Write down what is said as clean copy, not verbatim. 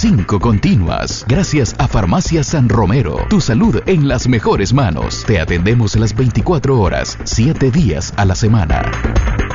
5 continuas. Gracias a Farmacia San Romero. Tu salud en las mejores manos. Te atendemos las 24 horas, 7 días a la semana.